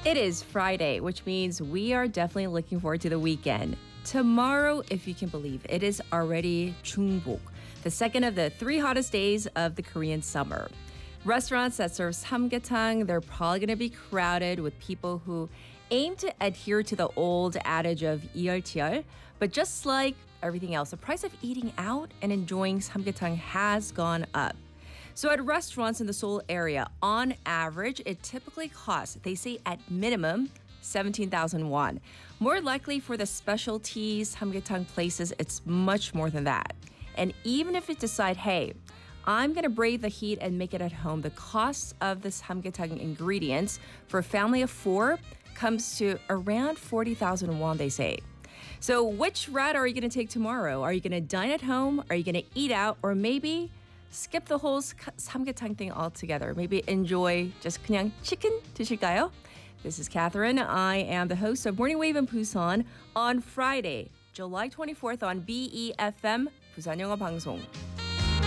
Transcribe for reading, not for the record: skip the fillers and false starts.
It is Friday, which means we are definitely looking forward to the weekend. Tomorrow, if you can believe, it is already Chungbok, the second of the three hottest days of the Korean summer. Restaurants that serve samgyetang, they're probably going to be crowded with people who aim to adhere to the old adage of 이열치열. But just like everything else, the price of eating out and enjoying samgyetang has gone up. So at restaurants in the Seoul area, on average, it typically costs, they say at minimum, 17,000 won. More likely for the specialties, samgyetang places, it's much more than that. And even if you decide, hey, I'm going to brave the heat and make it at home, the cost of the samgyetang ingredients for a family of four comes to around 40,000 won, they say. So which route are you going to take tomorrow? Are you going to dine at home? Are you going to eat out? Or maybe skip the whole samgyetang thing altogether? Maybe enjoy just 그냥 chicken 드실까요? This is Catherine. I am the host of Morning Wave in Busan on Friday, July 24th on BEFM, 부산 영어 방송.